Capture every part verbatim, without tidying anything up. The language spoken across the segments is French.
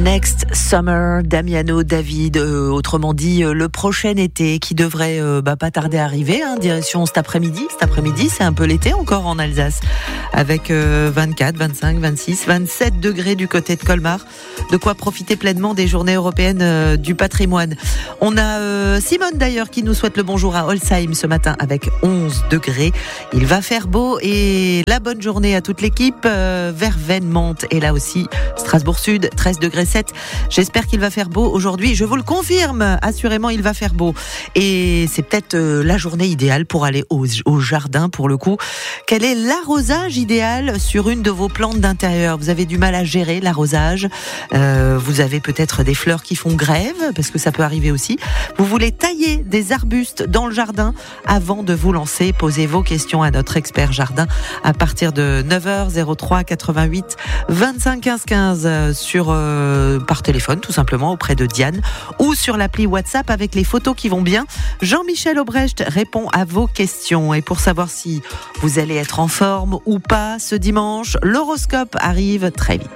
Next Summer, Damiano David, euh, autrement dit euh, le prochain été qui devrait euh, bah, pas tarder à arriver, hein, direction cet après-midi. Cet après-midi, c'est un peu l'été encore en Alsace, avec euh, vingt-quatre, vingt-cinq, vingt-six, vingt-sept degrés du côté de Colmar. De quoi profiter pleinement des journées européennes euh, du patrimoine. On a euh, Simone d'ailleurs qui nous souhaite le bonjour à Holzheim ce matin avec onze degrés. Il va faire beau et la bonne journée à toute l'équipe. Euh, Verveine, Mantes et là aussi Strasbourg Sud, treize degrés sept. J'espère qu'il va faire beau aujourd'hui. Je vous le confirme, assurément il va faire beau. Et c'est peut-être euh, la journée idéale pour aller au, au jardin pour le coup. Quel est l'arrosage idéal sur une de vos plantes d'intérieur ? Vous avez du mal à gérer l'arrosage. Euh, vous avez peut-être des fleurs qui font grève, parce que ça peut arriver aussi. Vous voulez tailler des arbustes dans le jardin avant de vous lancer. Posez vos questions à notre expert jardin à partir de neuf heures zéro trois quatre-vingt-huit vingt-cinq quinze quinze sur, euh, par téléphone tout simplement auprès de Diane ou sur l'appli WhatsApp avec les photos qui vont bien. Jean-Michel Aubrecht répond à vos questions et pour savoir si vous allez être en forme ou pas ce dimanche, l'horoscope arrive très vite.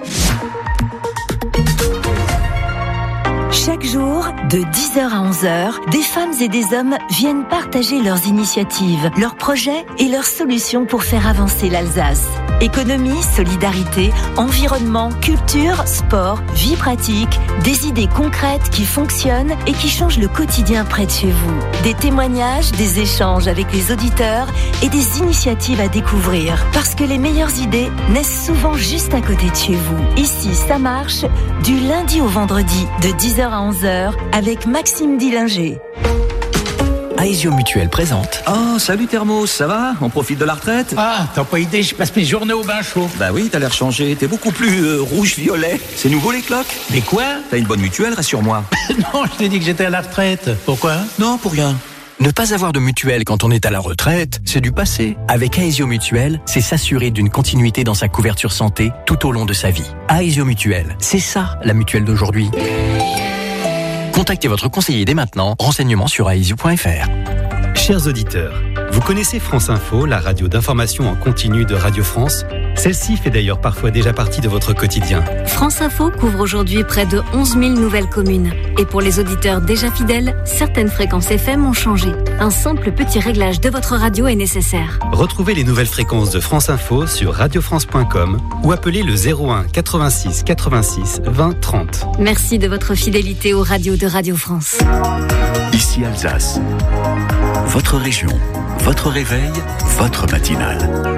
Chaque jour, de dix heures à onze heures, des femmes et des hommes viennent partager leurs initiatives, leurs projets et leurs solutions pour faire avancer l'Alsace. Économie, solidarité, environnement, culture, sport, vie pratique, des idées concrètes qui fonctionnent et qui changent le quotidien près de chez vous. Des témoignages, des échanges avec les auditeurs et des initiatives à découvrir. Parce que les meilleures idées naissent souvent juste à côté de chez vous. Ici, ça marche du lundi au vendredi de dix heures à onze heures avec Maxime Dillinger. Aesio Mutuel présente. Oh, salut Thermos, ça va ? On profite de la retraite ? Ah, t'as pas idée, je passe mes journées au bain chaud. Bah oui, t'as l'air changé, t'es beaucoup plus euh, rouge-violet. C'est nouveau les cloques ? Mais quoi ? T'as une bonne mutuelle, rassure-moi. Non, je t'ai dit que j'étais à la retraite. Pourquoi ? Non, pour rien. Ne pas avoir de mutuelle quand on est à la retraite, c'est du passé. Avec Aesio Mutuel, c'est s'assurer d'une continuité dans sa couverture santé tout au long de sa vie. Aesio Mutuel, c'est ça la mutuelle d'aujourd'hui. Contactez votre conseiller dès maintenant. Renseignements sur aesio point f r. Chers auditeurs, vous connaissez France Info, la radio d'information en continu de Radio France ? Celle-ci fait d'ailleurs parfois déjà partie de votre quotidien. France Info couvre aujourd'hui près de onze mille nouvelles communes. Et pour les auditeurs déjà fidèles, certaines fréquences F M ont changé. Un simple petit réglage de votre radio est nécessaire. Retrouvez les nouvelles fréquences de France Info sur radio france point com ou appelez le zéro un quatre-vingt-six quatre-vingt-six vingt trente. Merci de votre fidélité aux radios de Radio France. Ici Alsace. Votre région, votre réveil, votre matinale.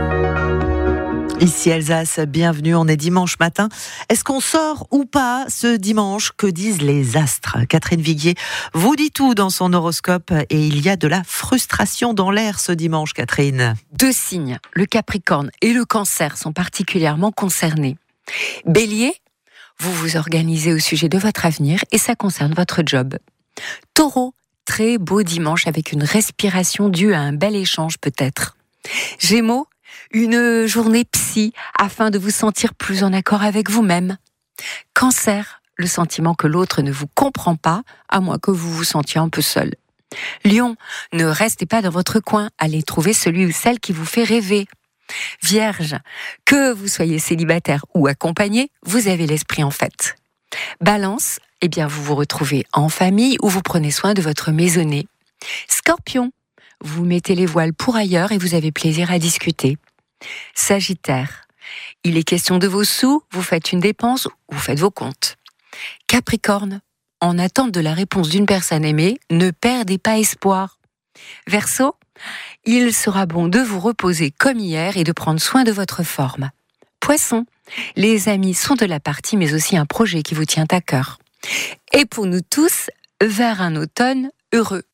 Ici Alsace, bienvenue, on est dimanche matin. Est-ce qu'on sort ou pas ce dimanche ? Que disent les astres ? Catherine Viguier vous dit tout dans son horoscope et il y a de la frustration dans l'air ce dimanche, Catherine. Deux signes, le Capricorne et le Cancer, sont particulièrement concernés. Bélier, vous vous organisez au sujet de votre avenir et ça concerne votre job. Taureau, très beau dimanche avec une respiration due à un bel échange peut-être. Gémeaux, une journée psy afin de vous sentir plus en accord avec vous-même. Cancer, le sentiment que l'autre ne vous comprend pas, à moins que vous vous sentiez un peu seul. Lion, ne restez pas dans votre coin, allez trouver celui ou celle qui vous fait rêver. Vierge, que vous soyez célibataire ou accompagné, vous avez l'esprit en fête. Balance, eh bien vous vous retrouvez en famille ou vous prenez soin de votre maisonnée. Scorpion, vous mettez les voiles pour ailleurs et vous avez plaisir à discuter. Sagittaire, il est question de vos sous, vous faites une dépense ou vous faites vos comptes. Capricorne, en attente de la réponse d'une personne aimée, ne perdez pas espoir. Verseau, il sera bon de vous reposer comme hier et de prendre soin de votre forme. Poisson, les amis sont de la partie mais aussi un projet qui vous tient à cœur. Et pour nous tous, vers un automne heureux.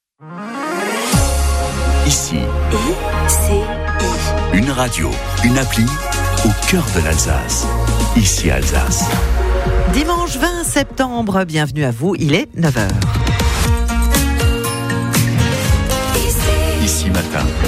Ici, I C I. Une radio, une appli au cœur de l'Alsace. Ici Alsace. Dimanche vingt septembre, bienvenue à vous, il est neuf heures. Ici matin.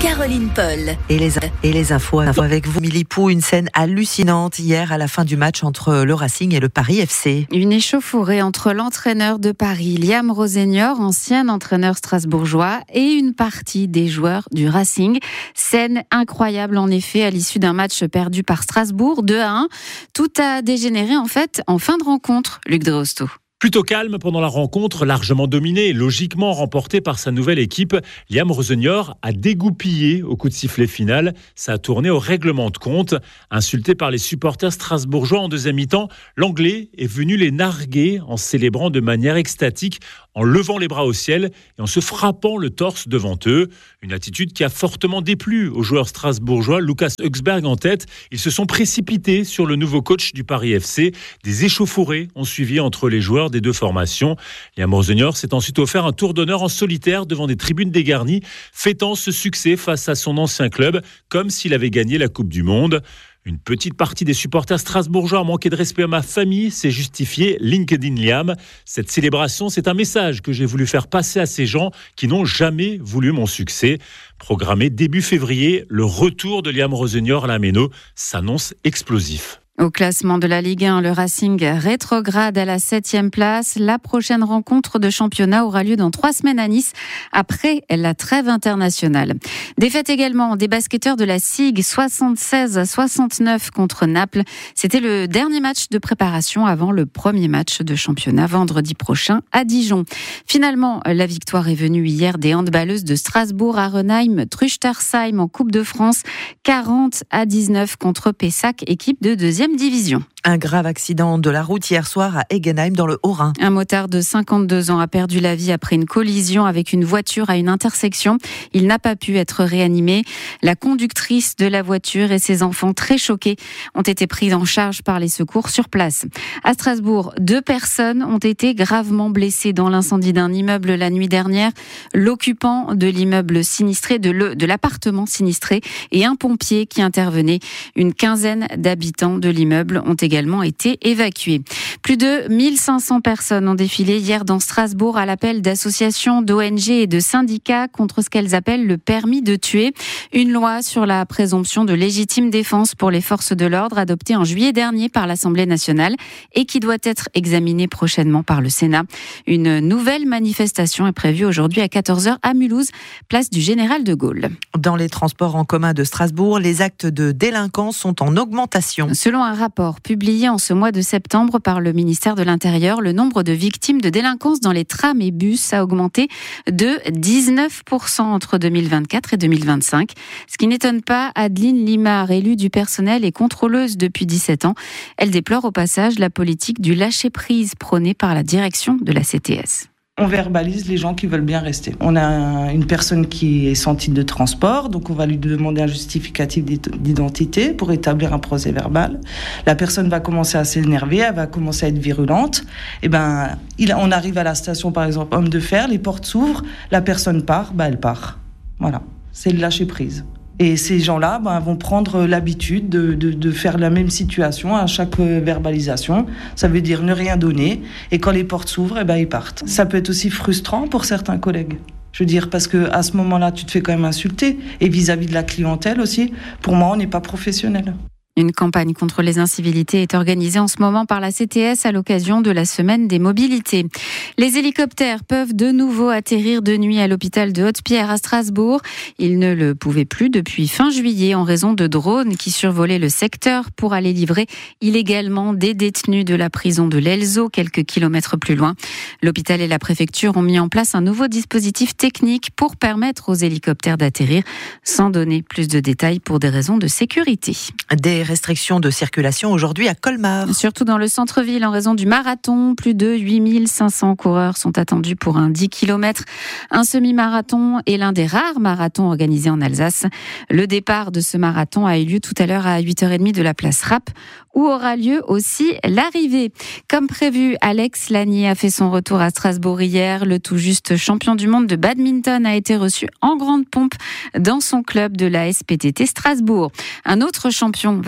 Caroline Paul. Et les, et les infos, infos avec vous, Milipou, une scène hallucinante hier à la fin du match entre le Racing et le Paris F C. Une échauffourée entre l'entraîneur de Paris, Liam Rosenior, ancien entraîneur strasbourgeois, et une partie des joueurs du Racing. Scène incroyable en effet à l'issue d'un match perdu par Strasbourg, deux à un. Tout a dégénéré en fait en fin de rencontre, Luc Dreosto. Plutôt calme pendant la rencontre, largement dominée et logiquement remportée par sa nouvelle équipe, Liam Rosenior a dégoupillé au coup de sifflet final. Ça a tourné au règlement de compte. Insulté par les supporters strasbourgeois en deuxième mi-temps, l'Anglais est venu les narguer en célébrant de manière extatique, en levant les bras au ciel et en se frappant le torse devant eux. Une attitude qui a fortement déplu aux joueurs strasbourgeois, Lucas Högsberg en tête. Ils se sont précipités sur le nouveau coach du Paris F C. Des échauffourées ont suivi entre les joueurs des deux formations. Liam Rosenior s'est ensuite offert un tour d'honneur en solitaire devant des tribunes dégarnies, fêtant ce succès face à son ancien club, comme s'il avait gagné la Coupe du Monde. Une petite partie des supporters strasbourgeois a manqué de respect à ma famille, c'est justifié LinkedIn Liam. Cette célébration, c'est un message que j'ai voulu faire passer à ces gens qui n'ont jamais voulu mon succès. Programmé début février, le retour de Liam Rosenior à la Méno s'annonce explosif. Au classement de la Ligue un, le Racing rétrograde à la septième place. La prochaine rencontre de championnat aura lieu dans trois semaines à Nice, après la trêve internationale. Défaite également des basketteurs de la S I G, soixante-seize à soixante-neuf contre Naples. C'était le dernier match de préparation avant le premier match de championnat vendredi prochain à Dijon. Finalement, la victoire est venue hier des handballeuses de Strasbourg, Arenheim, Truchtersheim en Coupe de France, quarante à dix-neuf contre Pessac, équipe de deuxième division. Un grave accident de la route hier soir à Egenheim dans le Haut-Rhin. Un motard de cinquante-deux ans a perdu la vie après une collision avec une voiture à une intersection. Il n'a pas pu être réanimé. La conductrice de la voiture et ses enfants très choqués ont été pris en charge par les secours sur place. À Strasbourg, deux personnes ont été gravement blessées dans l'incendie d'un immeuble la nuit dernière. L'occupant de l'immeuble sinistré, de, le, de l'appartement sinistré et un pompier qui intervenait. Une quinzaine d'habitants de l'immeuble ont également été évacués. Plus de mille cinq cents personnes ont défilé hier dans Strasbourg à l'appel d'associations, d'O N G et de syndicats contre ce qu'elles appellent le permis de tuer. Une loi sur la présomption de légitime défense pour les forces de l'ordre adoptée en juillet dernier par l'Assemblée nationale et qui doit être examinée prochainement par le Sénat. Une nouvelle manifestation est prévue aujourd'hui à quatorze heures à Mulhouse, place du Général de Gaulle. Dans les transports en commun de Strasbourg, les actes de délinquance sont en augmentation. Selon un rapport publié en ce mois de septembre par le ministère de l'Intérieur, le nombre de victimes de délinquance dans les trams et bus a augmenté de dix-neuf pour cent entre deux mille vingt-quatre et deux mille vingt-cinq. Ce qui n'étonne pas Adeline Limard, élue du personnel et contrôleuse depuis dix-sept ans. Elle déplore au passage la politique du lâcher-prise prônée par la direction de la C T S. On verbalise les gens qui veulent bien rester. On a une personne qui est sans titre de transport, donc on va lui demander un justificatif d'identité pour établir un procès verbal. La personne va commencer à s'énerver, elle va commencer à être virulente. Et ben, il, on arrive à la station, par exemple, homme de fer, les portes s'ouvrent, la personne part, ben elle part. Voilà, c'est le lâcher prise. Et ces gens-là ben, vont prendre l'habitude de, de, de faire la même situation à chaque verbalisation. Ça veut dire ne rien donner. Et quand les portes s'ouvrent, eh ben, ils partent. Ça peut être aussi frustrant pour certains collègues. Je veux dire, parce qu'à ce moment-là, tu te fais quand même insulter. Et vis-à-vis de la clientèle aussi, pour moi, on n'est pas professionnel. Une campagne contre les incivilités est organisée en ce moment par la C T S à l'occasion de la semaine des mobilités. Les hélicoptères peuvent de nouveau atterrir de nuit à l'hôpital de Haute-Pierre à Strasbourg. Ils ne le pouvaient plus depuis fin juillet en raison de drones qui survolaient le secteur pour aller livrer illégalement des détenus de la prison de l'Elzo, quelques kilomètres plus loin. L'hôpital et la préfecture ont mis en place un nouveau dispositif technique pour permettre aux hélicoptères d'atterrir, sans donner plus de détails pour des raisons de sécurité. Des restrictions de circulation aujourd'hui à Colmar. Surtout dans le centre-ville en raison du marathon. Plus de huit mille cinq cents coureurs sont attendus pour un dix kilomètres. Un semi-marathon est l'un des rares marathons organisés en Alsace. Le départ de ce marathon a eu lieu tout à l'heure à huit heures trente de la place Rapp, où aura lieu aussi l'arrivée. Comme prévu, Alex Lanier a fait son retour à Strasbourg hier. Le tout juste champion du monde de badminton a été reçu en grande pompe dans son club de la S P T T Strasbourg. Un autre champion va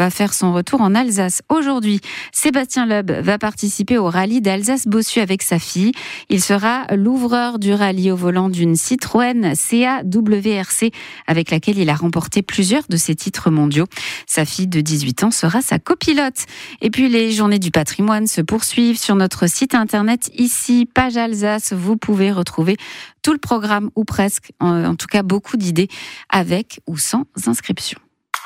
va faire son retour en Alsace aujourd'hui. Sébastien Loeb va participer au rallye d'Alsace-Bossu avec sa fille. Il sera l'ouvreur du rallye au volant d'une Citroën C A W R C avec laquelle il a remporté plusieurs de ses titres mondiaux. Sa fille de dix-huit ans sera sa copilote. Et puis les journées du patrimoine se poursuivent sur notre site internet ici, page Alsace. Vous pouvez retrouver tout le programme ou presque, en, en tout cas beaucoup d'idées avec ou sans inscription.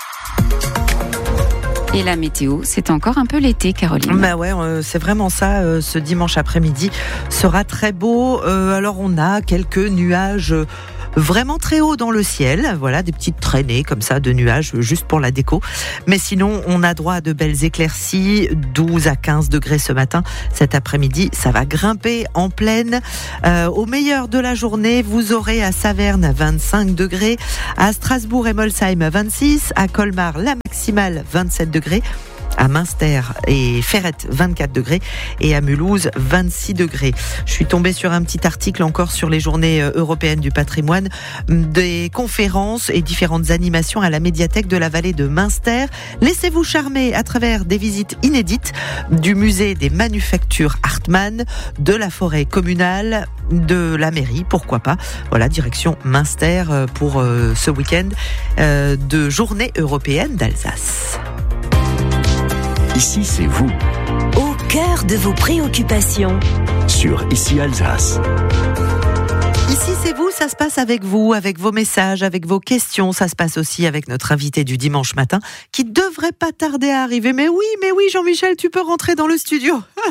Et la météo, c'est encore un peu l'été, Caroline. Bah ouais, euh, c'est vraiment ça. Euh, ce dimanche après-midi sera très beau. Euh, alors on a quelques nuages euh, vraiment très hauts dans le ciel. Voilà, des petites traînées comme ça de nuages juste pour la déco. Mais sinon, on a droit à de belles éclaircies. douze à quinze degrés ce matin. Cet après-midi, ça va grimper en plaine. Euh, au meilleur de la journée, vous aurez à Saverne vingt-cinq degrés, à Strasbourg et Molsheim vingt-six, à Colmar la maximale vingt-sept degrés, à Münster et Ferrette vingt-quatre degrés et à Mulhouse vingt-six degrés. Je suis tombée sur un petit article encore sur les journées européennes du patrimoine, des conférences et différentes animations à la médiathèque de la vallée de Münster. Laissez-vous charmer à travers des visites inédites du musée des manufactures Hartmann, de la forêt communale, de la mairie, pourquoi pas. Voilà, direction Münster pour ce week-end de journée européenne d'Alsace. Ici, c'est vous. Au cœur de vos préoccupations. Sur Ici Alsace. Ici, c'est vous, ça se passe avec vous, avec vos messages, avec vos questions. Ça se passe aussi avec notre invité du dimanche matin, qui devrait pas tarder à arriver. Mais oui, mais oui, Jean-Michel, tu peux rentrer dans le studio.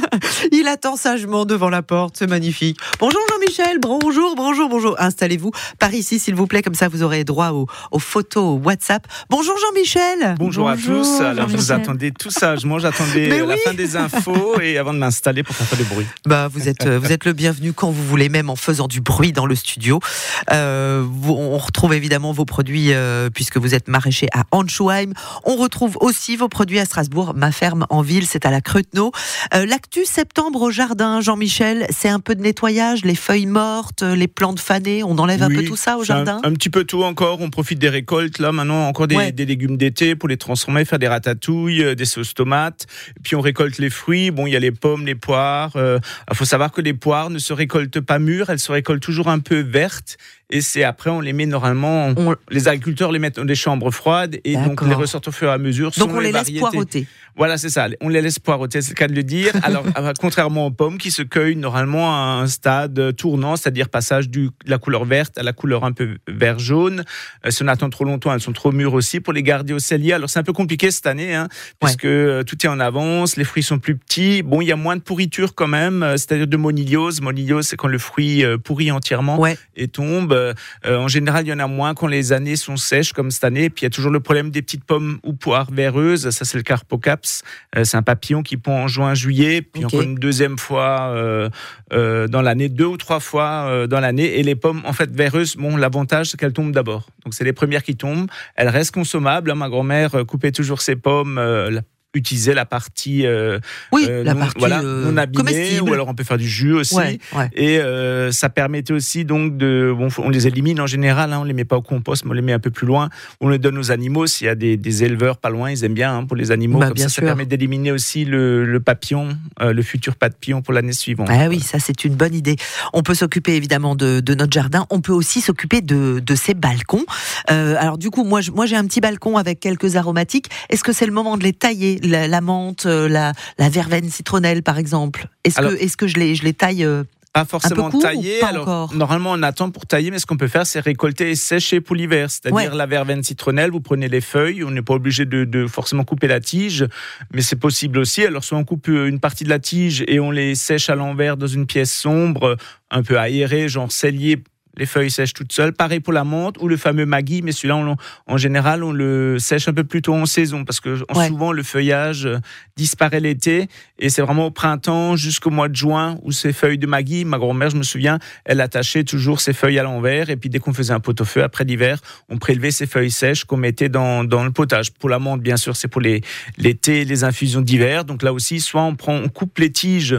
Il attend sagement devant la porte, c'est magnifique. Bonjour Jean-Michel, bonjour, bonjour, bonjour. Installez-vous par ici, s'il vous plaît, comme ça vous aurez droit aux, aux photos WhatsApp. Bonjour Jean-Michel. Bonjour, bonjour à tous. Alors, je vous attendais tout sagement, j'attendais mais la oui. fin des infos et avant de m'installer pour faire du bruit. Bah, vous êtes, vous êtes le bienvenu quand vous voulez, même en faisant du bruit dans le studio. Euh, on retrouve évidemment vos produits euh, puisque vous êtes maraîcher à Anschuheim. On retrouve aussi vos produits à Strasbourg. Ma ferme en ville, c'est à la Creutenow. Euh, l'actu septembre au jardin, Jean-Michel, c'est un peu de nettoyage, les feuilles mortes, les plantes fanées, on enlève oui, un peu tout ça au jardin. Un, un petit peu tout encore. On profite des récoltes là maintenant, encore des, ouais. des légumes d'été pour les transformer, faire des ratatouilles, des sauces tomates. Et puis on récolte les fruits. Bon, il y a les pommes, les poires. Il euh, faut savoir que les poires ne se récoltent pas mûres, elles se récoltent toujours un peu vertes. Et c'est après, on les met normalement, on... les agriculteurs les mettent dans des chambres froides et D'accord. donc on les ressortent au fur et à mesure. Donc on les, les laisse variétés. poireauter. Voilà, c'est ça. On les laisse poireauter, c'est le cas de le dire. Alors, contrairement aux pommes qui se cueillent normalement à un stade tournant, c'est-à-dire passage du, de la couleur verte à la couleur un peu vert-jaune. Euh, si on attend trop longtemps, elles sont trop mûres aussi pour les garder au cellier. Alors, c'est un peu compliqué cette année, hein, puisque ouais. tout est en avance, les fruits sont plus petits. Bon, il y a moins de pourriture quand même, c'est-à-dire de moniliose. Moniliose, c'est quand le fruit pourrit entièrement ouais. et tombe. Euh, en général, il y en a moins quand les années sont sèches comme cette année. Puis il y a toujours le problème des petites pommes ou poires véreuses. Ça, c'est le Carpocaps. Euh, c'est un papillon qui pond en juin, juillet. Puis okay. encore une deuxième fois euh, euh, dans l'année, deux ou trois fois euh, dans l'année. Et les pommes, en fait, véreuses, bon, l'avantage, c'est qu'elles tombent d'abord. Donc c'est les premières qui tombent. Elles restent consommables. Hein. Ma grand-mère coupait toujours ses pommes. Euh, utiliser la partie, euh, oui, euh, la non, partie voilà, euh, non abîmée, ou alors on peut faire du jus aussi. Ouais, ouais. Et euh, ça permettait aussi donc de, bon, on les élimine en général, hein, on les met pas au compost, mais on les met un peu plus loin. On les donne aux animaux. S'il y a des, des éleveurs pas loin, ils aiment bien hein, pour les animaux. Bah, comme ça, sûr. Ça permet d'éliminer aussi le, le papillon, euh, le futur papillon pour l'année suivante. Ah oui, ça c'est une bonne idée. On peut s'occuper évidemment de, de notre jardin. On peut aussi s'occuper de, de ses balcons. Euh, alors du coup, moi, moi j'ai un petit balcon avec quelques aromatiques. Est-ce que c'est le moment de les tailler, la, la menthe? La, la verveine citronnelle par exemple. Est-ce alors, que, est-ce que je les, je les taille euh, pas forcément un peu tailler. Pas alors, encore normalement, on attend pour tailler, mais ce qu'on peut faire, c'est récolter et sécher pour l'hiver. C'est-à-dire ouais. la verveine citronnelle, vous prenez les feuilles, on n'est pas obligé de, de forcément couper la tige, mais c'est possible aussi. Alors, soit on coupe une partie de la tige et on les sèche à l'envers dans une pièce sombre, un peu aérée, genre cellier. Les feuilles sèchent toutes seules. Pareil pour la menthe ou le fameux Maggi, mais celui-là, on, en général, on le sèche un peu plus tôt en saison parce que ouais. souvent, le feuillage disparaît l'été et c'est vraiment au printemps jusqu'au mois de juin où ces feuilles de Maggi, ma grand-mère, je me souviens, elle attachait toujours ses feuilles à l'envers et puis dès qu'on faisait un pot-au-feu, après l'hiver, on prélevait ces feuilles sèches qu'on mettait dans, dans le potage. Pour la menthe, bien sûr, c'est pour les, l'été, les infusions d'hiver. Donc là aussi, soit on prend, on coupe les tiges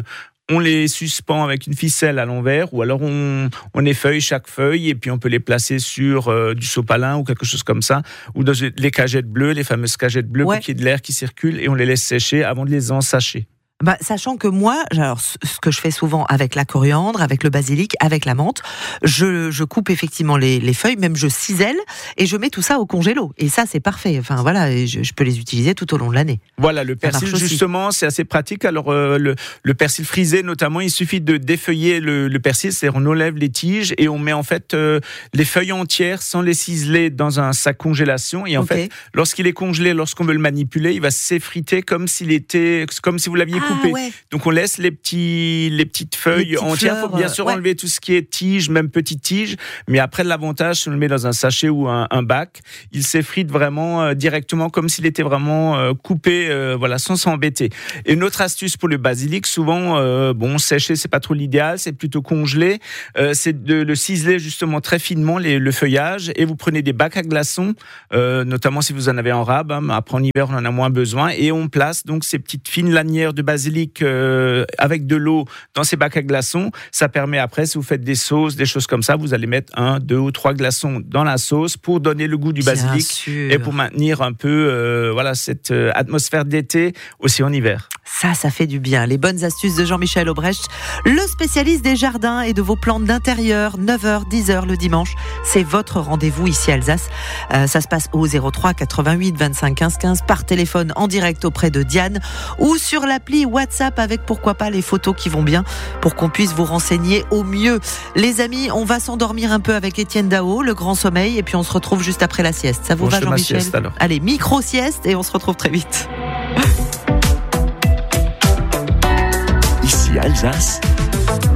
on les suspend avec une ficelle à l'envers, ou alors on, on effeuille chaque feuille et puis on peut les placer sur euh, du sopalin ou quelque chose comme ça, ou dans les cagettes bleues, les fameuses cagettes bleues, ouais. pour qu'il y ait de l'air qui circule, et on les laisse sécher avant de les ensacher. Bah, sachant que moi, alors, ce que je fais souvent avec la coriandre, avec le basilic, avec la menthe, je, je coupe effectivement les, les feuilles, même je cisèle, et je mets tout ça au congélo. Et ça, c'est parfait. Enfin, voilà, je, je peux les utiliser tout au long de l'année. Voilà, le persil, justement, c'est assez pratique. Alors, euh, le, le persil frisé, notamment, il suffit de défeuiller le, le persil, c'est-à-dire on enlève les tiges et on met en fait euh, les feuilles entières sans les ciseler dans un sac congélation. Et en okay. fait, lorsqu'il est congelé, lorsqu'on veut le manipuler, il va s'effriter comme s'il était, comme si vous l'aviez ah, coupé. Ouais. Donc on laisse les petits, les petites feuilles les petites entières. Il faut bien sûr ouais. enlever tout ce qui est tige, même petites tiges. Mais après, l'avantage, si on le met dans un sachet ou un, un bac, il s'effrite vraiment euh, directement comme s'il était vraiment euh, coupé, euh, voilà, sans s'embêter. Et une autre astuce pour le basilic, souvent, euh, bon, sécher, c'est pas trop l'idéal, c'est plutôt congelé. Euh, c'est de le ciseler justement très finement les, le feuillage, et vous prenez des bacs à glaçons, euh, notamment si vous en avez en rab. Hein, après en hiver, on en a moins besoin, et on place donc ces petites fines lanières de basilic Euh, avec de l'eau dans ces bacs à glaçons. Ça permet après, si vous faites des sauces, des choses comme ça, vous allez mettre un, deux ou trois glaçons dans la sauce pour donner le goût du basilic et pour maintenir un peu euh, voilà, cette euh, atmosphère d'été aussi en hiver. Ça, ça fait du bien. Les bonnes astuces de Jean-Michel Aubrecht, le spécialiste des jardins et de vos plantes d'intérieur, neuf heures, dix heures le dimanche. C'est votre rendez-vous ici à Alsace. Euh, ça se passe au zéro trois quatre-vingt-huit vingt-cinq quinze quinze par téléphone en direct auprès de Diane ou sur l'appli WhatsApp avec pourquoi pas les photos qui vont bien pour qu'on puisse vous renseigner au mieux. Les amis, on va s'endormir un peu avec Étienne Dao, le grand sommeil, et puis on se retrouve juste après la sieste. Ça vous bon, va, Jean-Michel ? Sieste, alors. Allez, micro-sieste et on se retrouve très vite. Ici Alsace,